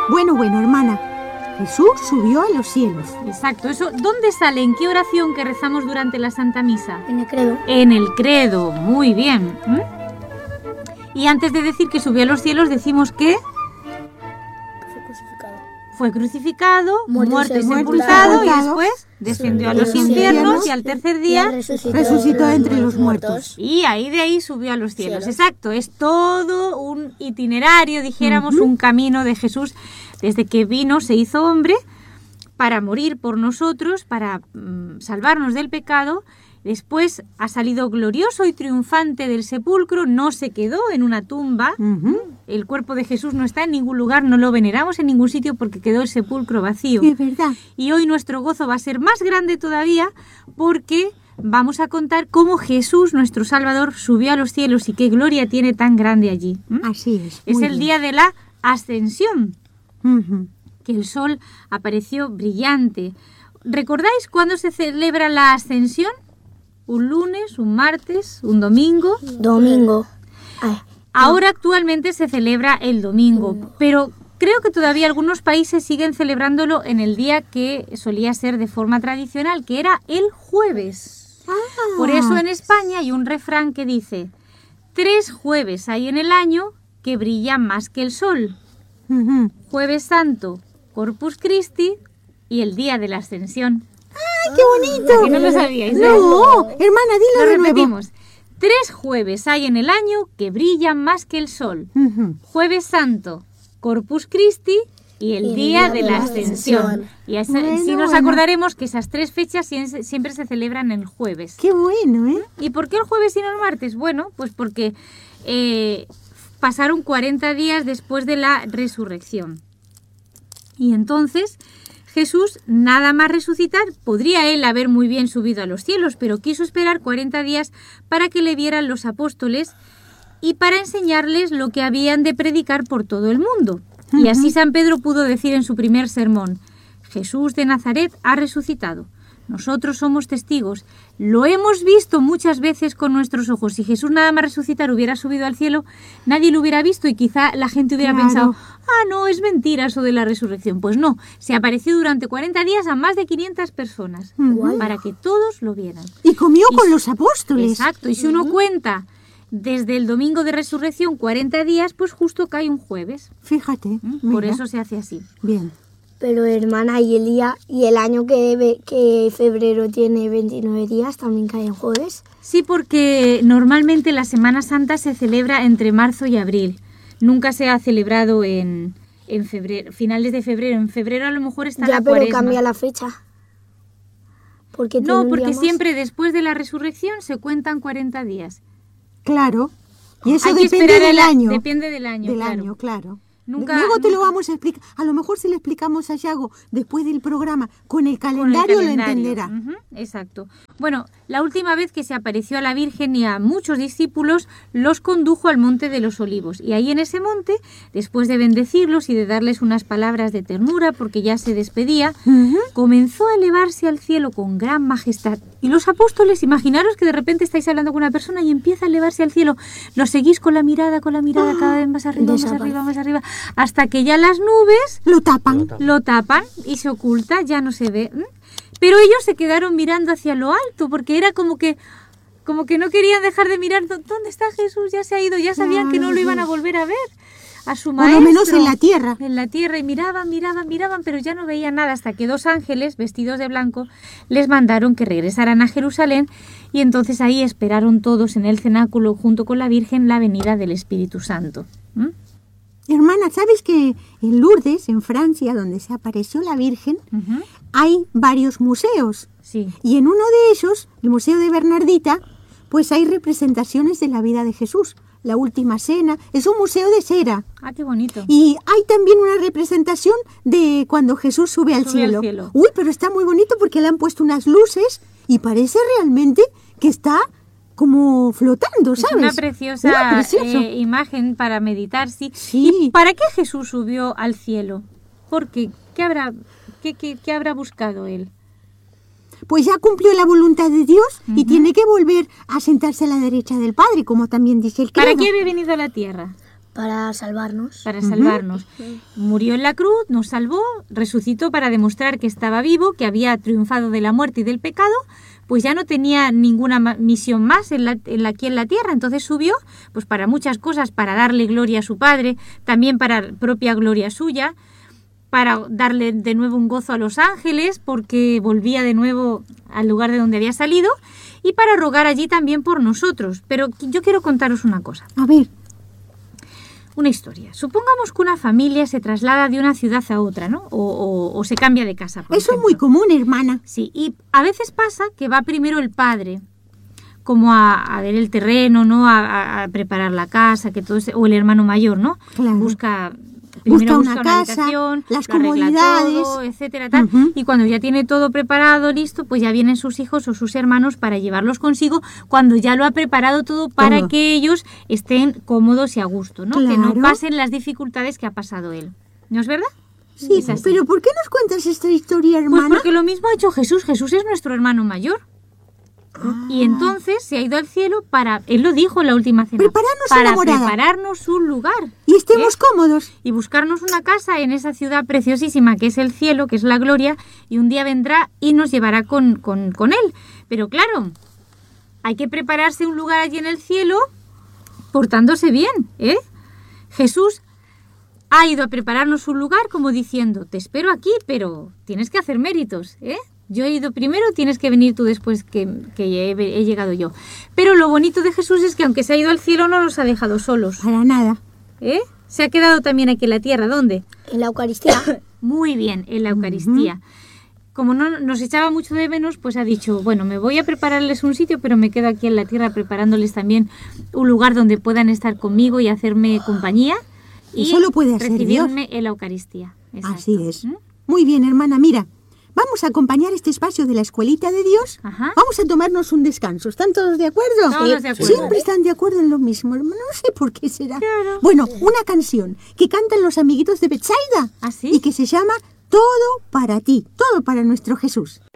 Bueno, hermana. Jesús subió a los cielos. Exacto. Eso, ¿dónde sale? ¿En qué oración que rezamos durante la Santa Misa? En el credo. En el credo. Muy bien. Y antes de decir que subió a los cielos, decimos que fue crucificado, muerto y sepultado, y después descendió a los infiernos y al tercer día resucitó de entre los muertos. Y de ahí subió a los cielos. Exacto, es todo un itinerario, dijéramos, un camino de Jesús desde que vino, se hizo hombre para morir por nosotros, para salvarnos del pecado. Después ha salido glorioso y triunfante del sepulcro, no se quedó en una tumba. El cuerpo de Jesús no está en ningún lugar, no lo veneramos en ningún sitio porque quedó el sepulcro vacío. Es verdad. Y hoy nuestro gozo va a ser más grande todavía porque vamos a contar cómo Jesús, nuestro Salvador, subió a los cielos y qué gloria tiene tan grande allí. Así es. Es el día de la Ascensión, que el sol apareció brillante. ¿Recordáis cuándo se celebra la Ascensión? ¿Un lunes, un martes, un domingo? Domingo. Ahora actualmente se celebra el domingo, pero creo que todavía algunos países siguen celebrándolo en el día que solía ser de forma tradicional, que era el jueves. Por eso en España hay un refrán que dice: 3 jueves hay en el año que brillan más que el sol. Jueves Santo, Corpus Christi y el día de la Ascensión. ¡Qué bonito! Que no lo sabíais. No, hermana, dilo Lo de nuevo. repetimos. 3 jueves hay en el año que brillan más que el sol. Jueves Santo, Corpus Christi y el día de la Ascensión. Y así nos acordaremos que esas 3 fechas siempre se celebran el jueves. ¡Qué bueno, eh! ¿Y por qué el jueves y no el martes? Bueno, pues porque pasaron 40 días después de la resurrección. Y entonces Jesús, nada más resucitar, podría él haber muy bien subido a los cielos, pero quiso esperar 40 días para que le vieran los apóstoles y para enseñarles lo que habían de predicar por todo el mundo. Y así San Pedro pudo decir en su primer sermón: Jesús de Nazaret ha resucitado. Nosotros somos testigos. Lo hemos visto muchas veces con nuestros ojos. Si Jesús nada más resucitar hubiera subido al cielo, nadie lo hubiera visto y quizá la gente hubiera pensado: no, es mentira eso de la resurrección. Pues no, se apareció durante 40 días a más de 500 personas para que todos lo vieran. Y comió con los apóstoles. Exacto, y si uno cuenta desde el domingo de resurrección 40 días, pues justo cae un jueves. Fíjate. Por mira. eso se hace así. Bien. Pero hermana, y el día y el año que febrero tiene 29 días también cae en jueves. Sí, porque normalmente la Semana Santa se celebra entre marzo y abril. Nunca se ha celebrado en febrero, finales de febrero. En febrero a lo mejor está la pero Cuaresma. cambia la fecha. Porque No, porque siempre después de la resurrección se cuentan 40 días. Claro. Y eso Hay que depende esperar del año. Depende del año, Del claro. año, claro. Luego te lo vamos a explicar. A lo mejor si le explicamos a Yago después del programa con el calendario, lo entenderá. Exacto. Bueno, la última vez que se apareció a la Virgen y a muchos discípulos, los condujo al Monte de los Olivos. Y ahí en ese monte, después de bendecirlos y de darles unas palabras de ternura, porque ya se despedía, comenzó a elevarse al cielo con gran majestad. Y los apóstoles, imaginaros que de repente estáis hablando con una persona y empieza a elevarse al cielo. Lo seguís con la mirada, cada vez más arriba, más arriba, hasta que ya las nubes lo tapan y se oculta, ya no se ve. Pero ellos se quedaron mirando hacia lo alto, porque era como que no querían dejar de mirar. ¿Dónde está Jesús? Ya se ha ido, ya sabían que no lo iban a volver a ver. A su maestro. Por lo menos en la tierra. En la tierra, y miraban, pero ya no veían nada, hasta que 2 ángeles, vestidos de blanco, les mandaron que regresaran a Jerusalén, y entonces ahí esperaron todos en el cenáculo, junto con la Virgen, la venida del Espíritu Santo. Hermana, ¿sabes que en Lourdes, en Francia, donde se apareció la Virgen, hay varios museos? Sí. Y en uno de ellos, el Museo de Bernardita, pues hay representaciones de la vida de Jesús. La Última Cena, es un museo de cera. Ah, qué bonito. Y hay también una representación de cuando Jesús sube al cielo. Uy, pero está muy bonito porque le han puesto unas luces y parece realmente que está como flotando, ¿sabes? Es una preciosa imagen para meditar, sí. ¿Y para qué Jesús subió al cielo? ¿Por qué? ¿Qué habrá buscado él? Pues ya cumplió la voluntad de Dios y tiene que volver a sentarse a la derecha del Padre, como también dice el credo. ¿Para qué había venido a la tierra? Para salvarnos. Para salvarnos. Murió en la cruz, nos salvó, resucitó para demostrar que estaba vivo, que había triunfado de la muerte y del pecado, pues ya no tenía ninguna misión más aquí en la tierra. Entonces subió pues para muchas cosas, para darle gloria a su Padre, también para propia gloria suya, para darle de nuevo un gozo a los ángeles, porque volvía de nuevo al lugar de donde había salido, y para rogar allí también por nosotros. Pero yo quiero contaros una cosa. A ver. Una historia. Supongamos que una familia se traslada de una ciudad a otra, ¿no? O se cambia de casa, por Eso ejemplo. es muy común, hermana. Sí, y a veces pasa que va primero el padre, como a ver el terreno, ¿no? A preparar la casa, que todo o el hermano mayor, ¿no? Claro. Primero Busca una casa, habitación, las lo arregla comodidades, todo, etcétera, tal. Y cuando ya tiene todo preparado, listo, pues ya vienen sus hijos o sus hermanos para llevarlos consigo cuando ya lo ha preparado todo para que ellos estén cómodos y a gusto, ¿no? Claro. Que no pasen las dificultades que ha pasado él. ¿No es verdad? Sí, Es así. pero ¿por qué nos cuentas esta historia, hermana? Pues porque lo mismo ha hecho Jesús. Jesús es nuestro hermano mayor. Y entonces se ha ido al cielo para, él lo dijo en la última cena, Prepararnos para una morada. prepararnos un lugar. Y estemos cómodos. Y buscarnos una casa en esa ciudad preciosísima que es el cielo, que es la gloria, y un día vendrá y nos llevará con él. Pero claro, hay que prepararse un lugar allí en el cielo portándose bien, ¿eh? Jesús ha ido a prepararnos un lugar como diciendo, te espero aquí, pero tienes que hacer méritos, ¿eh? Yo he ido primero, tienes que venir tú después que he llegado yo. Pero lo bonito de Jesús es que aunque se ha ido al cielo no nos ha dejado solos. Para nada. ¿Eh? Se ha quedado también aquí en la tierra. ¿Dónde? En la Eucaristía. Muy bien, en la Eucaristía. Como no nos echaba mucho de menos, pues ha dicho, bueno, me voy a prepararles un sitio, pero me quedo aquí en la tierra preparándoles también un lugar donde puedan estar conmigo y hacerme compañía. Y solo puede hacer recibirme en la Eucaristía. Exacto. Así es. Muy bien, hermana, mira. Vamos a acompañar este espacio de la escuelita de Dios. Ajá. Vamos a tomarnos un descanso. ¿Están todos de acuerdo? Todos de acuerdo. Siempre están de acuerdo en lo mismo, hermano. No sé por qué será. Claro. Bueno, una canción que cantan los amiguitos de Betsaida. ¿Ah, sí? Y que se llama Todo para ti, todo para nuestro Jesús.